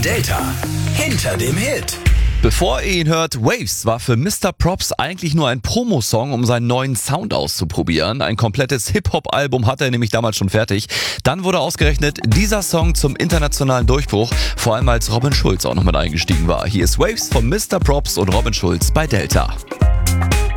Delta hinter dem Hit. Bevor ihr ihn hört, Waves war für Mr. Props eigentlich nur ein Promosong, um seinen neuen Sound auszuprobieren. Ein komplettes Hip-Hop-Album hatte er nämlich damals schon fertig. Dann wurde ausgerechnet dieser Song zum internationalen Durchbruch, vor allem als Robin Schulz auch noch mit eingestiegen war. Hier ist Waves von Mr. Props und Robin Schulz bei Delta.